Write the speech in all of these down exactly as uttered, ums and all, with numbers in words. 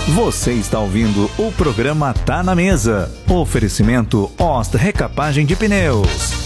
Você está ouvindo o programa Tá na Mesa. Oferecimento Ost Recapagem de Pneus.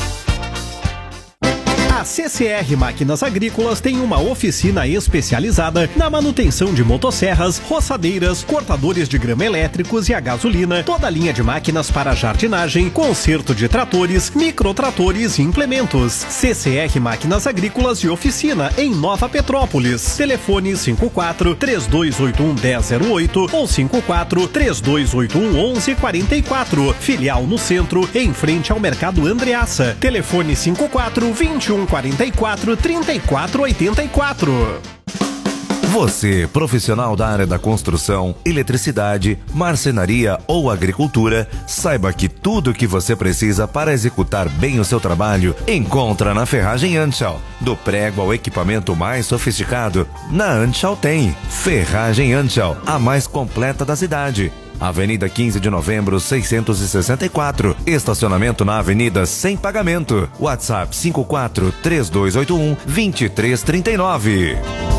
A C C R Máquinas Agrícolas tem uma oficina especializada na manutenção de motosserras, roçadeiras, cortadores de grama elétricos e a gasolina, toda a linha de máquinas para jardinagem, conserto de tratores, microtratores e implementos. C C R Máquinas Agrícolas e Oficina em Nova Petrópolis. Telefone cinco quatro, três dois oito um, um zero zero oito ou cinco quatro, três dois oito um, um um quatro quatro. Filial no centro, em frente ao Mercado Andreaça. Telefone cinco quatro, vinte e um, quarenta e quatro, trinta e quatro, oitenta e quatro. Você, profissional da área da construção, eletricidade, marcenaria ou agricultura, saiba que tudo o que você precisa para executar bem o seu trabalho encontra na Ferragem Anschau. Do prego ao equipamento mais sofisticado, na Anschau tem. Ferragem Anschau, a mais completa da cidade. Avenida quinze de novembro, seiscentos e sessenta e quatro. Estacionamento na avenida sem pagamento. WhatsApp cinco quatro, três dois oito um, dois três três nove.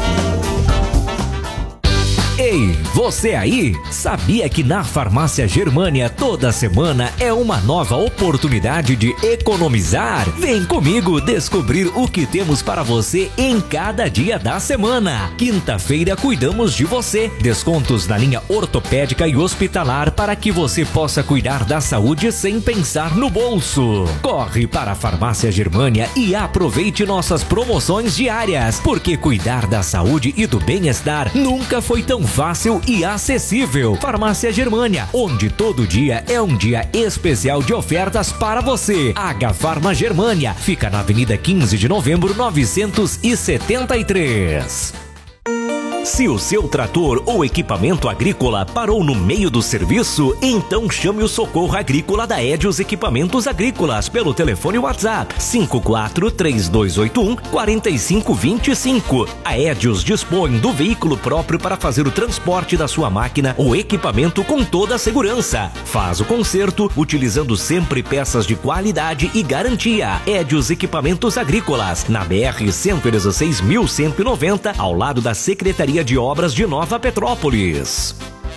Ei, você aí? Sabia que na Farmácia Germânia toda semana é uma nova oportunidade de economizar? Vem comigo descobrir o que temos para você em cada dia da semana. Quinta-feira cuidamos de você. Descontos na linha ortopédica e hospitalar para que você possa cuidar da saúde sem pensar no bolso. Corre para a Farmácia Germânia e aproveite nossas promoções diárias, porque cuidar da saúde e do bem-estar nunca foi tão fácil e acessível. Farmácia Germânia, onde todo dia é um dia especial de ofertas para você. H-Farma Germânia, fica na Avenida quinze de novembro, novecentos e setenta e três. Se o seu trator ou equipamento agrícola parou no meio do serviço, então chame o socorro agrícola da Edios Equipamentos Agrícolas pelo telefone WhatsApp cinco quatro, três dois oito um, quatro cinco dois cinco. A Edios dispõe do veículo próprio para fazer o transporte da sua máquina ou equipamento com toda a segurança. Faz o conserto utilizando sempre peças de qualidade e garantia. Edios Equipamentos Agrícolas, na B R cento e dezesseis mil cento e noventa, ao lado da Secretaria de Obras de Nova Petrópolis.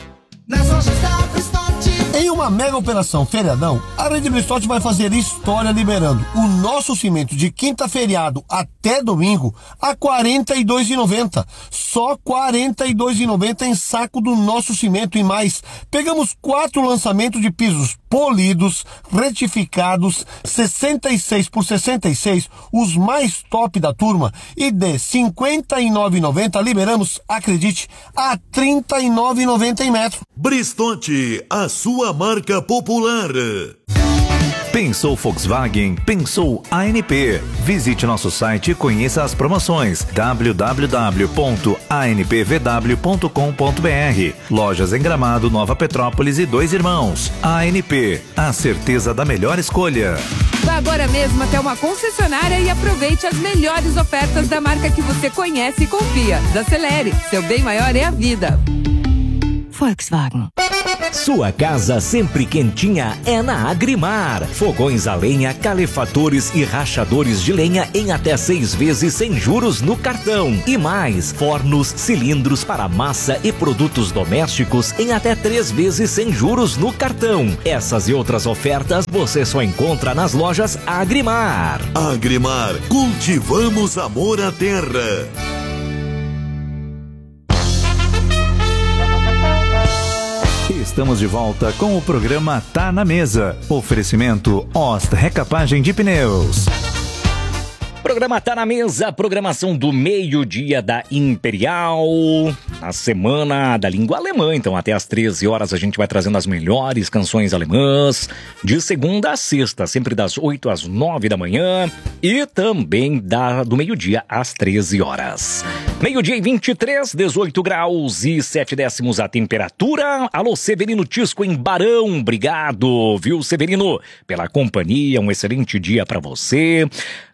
Em uma mega operação feriadão, a Rede Bristol vai fazer história liberando o nosso cimento de quinta feriado até domingo a quarenta e dois reais e noventa centavos. Só quarenta e dois reais e noventa centavos em saco do nosso cimento e mais. Pegamos quatro lançamentos de pisos polidos, retificados, sessenta e seis por sessenta e seis, os mais top da turma, e de cinquenta e nove reais e noventa centavos liberamos, acredite, a trinta e nove reais e noventa centavos em metro. Bristonte, a sua marca popular. Pensou Volkswagen? Pensou A N P. Visite nosso site e conheça as promoções w w w ponto a n p v w ponto com ponto b r. Lojas em Gramado, Nova Petrópolis e Dois Irmãos. A N P, a certeza da melhor escolha. Vá agora mesmo até uma concessionária e aproveite as melhores ofertas da marca que você conhece e confia. Desacelere, seu bem maior é a vida. Volkswagen. Sua casa sempre quentinha é na Agrimar. Fogões a lenha, calefatores e rachadores de lenha em até seis vezes sem juros no cartão. E mais, fornos, cilindros para massa e produtos domésticos em até três vezes sem juros no cartão. Essas e outras ofertas você só encontra nas lojas Agrimar. Agrimar, cultivamos amor à terra. Estamos de volta com o programa Tá na Mesa. Oferecimento Ost Recapagem de Pneus. Programa Tá na Mesa, programação do meio-dia da Imperial, na semana da língua alemã. Então até às treze horas a gente vai trazendo as melhores canções alemãs, de segunda a sexta, sempre das oito às nove da manhã e também da, do meio-dia às treze horas. Meio-dia e vinte e três, dezoito graus e sete décimos a temperatura. Alô, Severino Tisco em Barão, obrigado, viu, Severino, pela companhia, um excelente dia pra você.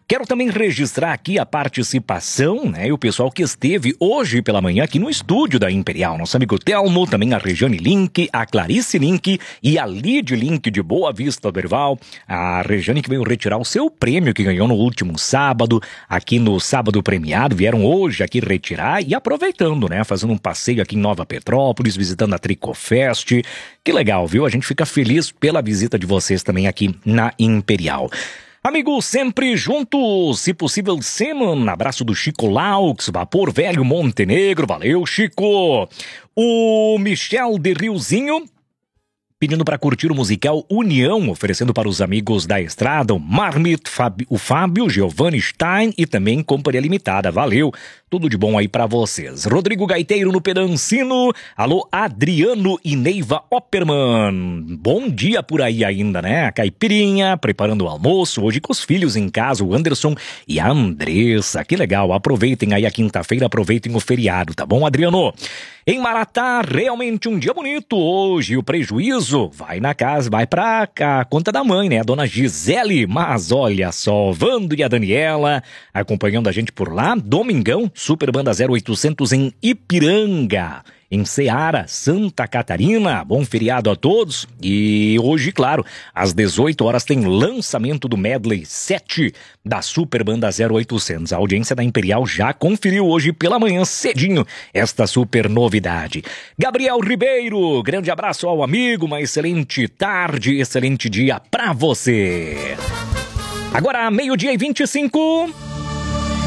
Quero também registrar aqui a participação, né, e o pessoal que esteve hoje pela manhã aqui no estúdio da Imperial. Nosso amigo Telmo, também a Regiane Link, a Clarice Link e a Lid Link de Boa Vista do Herval. A Regiane que veio retirar o seu prêmio que ganhou no último sábado, aqui no sábado premiado, vieram hoje aqui retirar e aproveitando, né, fazendo um passeio aqui em Nova Petrópolis, visitando a Tricofest. Que legal, viu? A gente fica feliz pela visita de vocês também aqui na Imperial. Amigos, sempre juntos, se possível, semana. Abraço do Chico Laux, Vapor Velho Montenegro. Valeu, Chico. O Michel de Riozinho pedindo para curtir o musical União, oferecendo para os amigos da estrada o Marmit, Fábio, o Fábio, Giovanni Stein e também Companhia Limitada. Valeu, tudo de bom aí para vocês. Rodrigo Gaiteiro no Pedancino. Alô, Adriano e Neiva Opperman. Bom dia por aí ainda, né? A Caipirinha, preparando o almoço, hoje com os filhos em casa, o Anderson e a Andressa. Que legal, aproveitem aí a quinta-feira, aproveitem o feriado, tá bom, Adriano? Em Maratá, realmente um dia bonito hoje. O prejuízo vai na casa, vai pra a conta da mãe, né? A dona Gisele. Mas olha só, Vando e a Daniela acompanhando a gente por lá. Domingão, Super Banda zero oitocentos em Ipiranga. Em Ceará, Santa Catarina. Bom feriado a todos. E hoje, claro, às dezoito horas tem lançamento do Medley sete da Super Banda zero oitocentos. A audiência da Imperial já conferiu hoje pela manhã cedinho esta super novidade. Gabriel Ribeiro, grande abraço ao amigo, uma excelente tarde, excelente dia pra você. Agora, meio-dia e vinte e cinco...